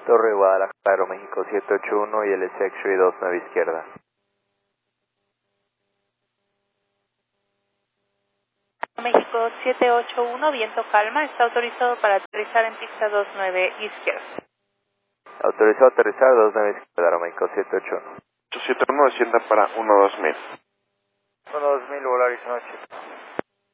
Torre Guadalajara, Aeroméxico 781 y el X-Ray 29 izquierda. México 781, viento calma, está autorizado para aterrizar en pista 29 izquierda. Autorizado a aterrizar 29 izquierda, Aeroméxico 781. 871 descienda para 12000. 12000, Volaris noche.